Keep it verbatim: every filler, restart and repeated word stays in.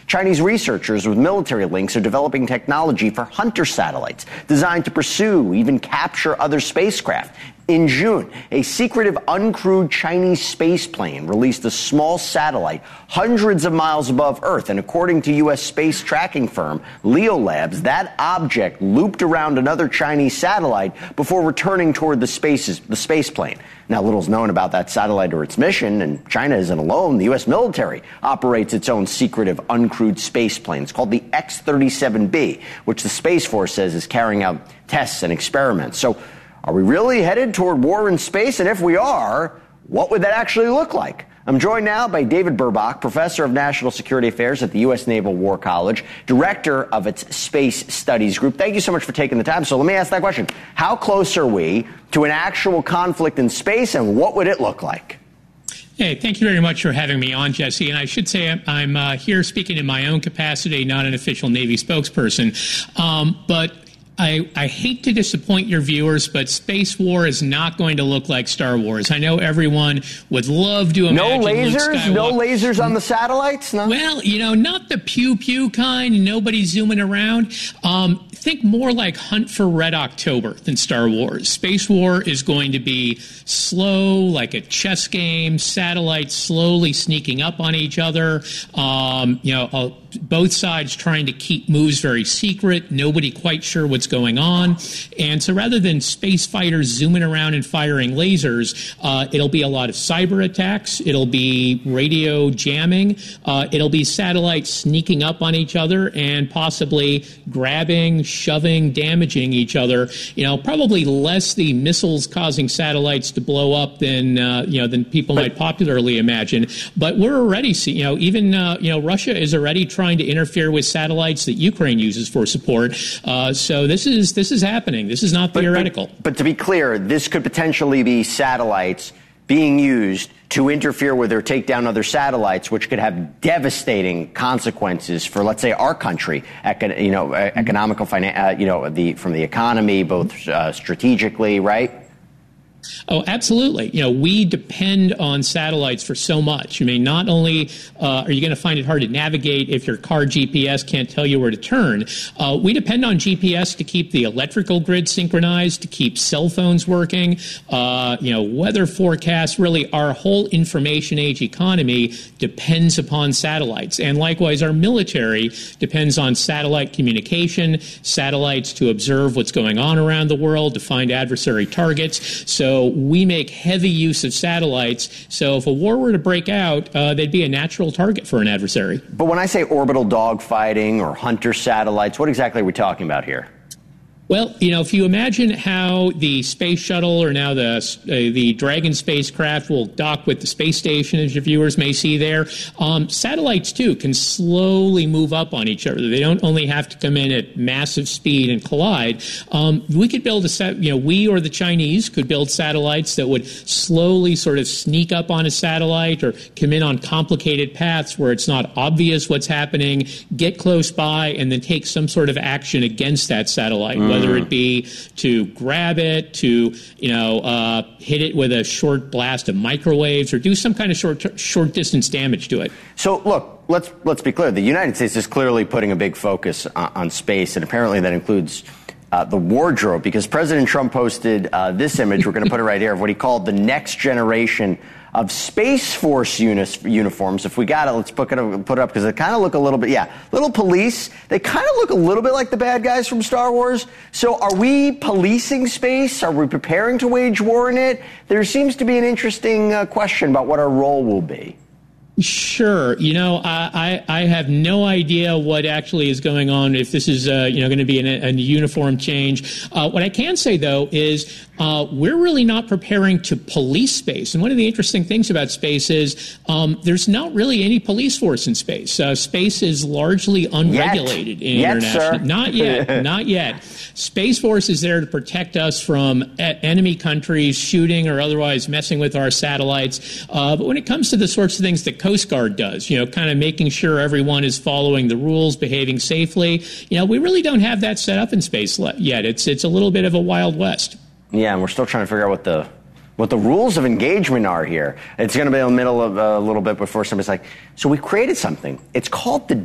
Chinese researchers with military links are developing technology for hunter satellites designed to pursue, even capture other spacecraft. In June, a secretive, uncrewed Chinese space plane released a small satellite hundreds of miles above Earth. And according to U S space tracking firm Leo Labs, that object looped around another Chinese satellite before returning toward the, spaces, the space plane. Now, little's known about that satellite or its mission, and China isn't alone. The U S military operates its own secretive, uncrewed space plane. It's called the X thirty-seven B, which the Space Force says is carrying out tests and experiments. So, are we really headed toward war in space? And if we are, what would that actually look like? I'm joined now by David Burbach, professor of national security affairs at the U S Naval War College, director of its Space Studies Group. Thank you so much for taking the time. So let me ask that question. How close are we to an actual conflict in space, and what would it look like? Hey, thank you very much for having me on, Jesse. And I should say I'm, I'm uh, here speaking in my own capacity, not an official Navy spokesperson. Um, but I, I hate to disappoint your viewers, but Space War is not going to look like Star Wars. I know everyone would love to imagine no lasers, Luke Skywalker. No lasers on the satellites. No. Well, you know, not the pew pew kind. Nobody zooming around. Um, think more like Hunt for Red October than Star Wars. Space War is going to be slow, like a chess game. Satellites slowly sneaking up on each other. Um, you know. Uh, both sides trying to keep moves very secret, nobody quite sure what's going on. And so rather than space fighters zooming around and firing lasers, uh, it'll be a lot of cyber attacks, it'll be radio jamming, uh, it'll be satellites sneaking up on each other and possibly grabbing, shoving, damaging each other. You know, probably less the missiles causing satellites to blow up than, uh, you know, than people but, might popularly imagine. But we're already seeing, you know, even, uh, you know, Russia is already trying to interfere with satellites that Ukraine uses for support. Uh, so this is this is happening. This is not but, theoretical. But, but to be clear, this could potentially be satellites being used to interfere with or take down other satellites, which could have devastating consequences for, let's say, our country. Econ- you know, mm-hmm. economical, finan- uh, you know, the from the economy, both uh, strategically, right? Oh, absolutely. You know, we depend on satellites for so much. I mean, not only uh, are you going to find it hard to navigate if your car G P S can't tell you where to turn, uh, we depend on G P S to keep the electrical grid synchronized, to keep cell phones working, uh, you know, weather forecasts. Really, our whole information age economy depends upon satellites. And likewise, our military depends on satellite communication, satellites to observe what's going on around the world, to find adversary targets. So we make heavy use of satellites. So if a war were to break out, uh, they'd be a natural target for an adversary. But when I say orbital dogfighting or hunter satellites, what exactly are we talking about here? Well, you know, if you imagine how the space shuttle or now the uh, the Dragon spacecraft will dock with the space station, as your viewers may see there, um, satellites, too, can slowly move up on each other. They don't only have to come in at massive speed and collide. Um, we could build a set, you know, we or the Chinese could build satellites that would slowly sort of sneak up on a satellite or come in on complicated paths where it's not obvious what's happening, get close by, and then take some sort of action against that satellite. Mm. Whether it be to grab it, to, you know, uh, hit it with a short blast of microwaves, or do some kind of short short distance damage to it. So, look, let's let's be clear. The United States is clearly putting a big focus on, on space, and apparently that includes uh, the wardrobe, because President Trump posted uh, this image. We're going to put it right here of what he called the next generation of Space Force unis, uniforms. If we got it, let's put it up, put it up because they kind of look a little bit, yeah, little police. They kind of look a little bit like the bad guys from Star Wars. So are we policing space? Are we preparing to wage war in it? There seems to be an interesting uh, question about what our role will be. Sure. You know, I, I, I have no idea what actually is going on, if this is, uh, you know, going to be an, a uniform change. Uh, what I can say, though, is uh, we're really not preparing to police space. And one of the interesting things about space is um, there's not really any police force in space. Uh, space is largely unregulated yet. in yet, international. Sir. Not yet. Not yet. Space Force is there to protect us from enemy countries shooting or otherwise messing with our satellites. Uh, but when it comes to the sorts of things that Coast Guard does, you know, kind of making sure everyone is following the rules, behaving safely, you know, we really don't have that set up in space yet. It's it's a little bit of a Wild West. Yeah, and we're still trying to figure out what the what the rules of engagement are here. It's going to be in the middle of uh, a little bit before somebody's like, so we created something. It's called the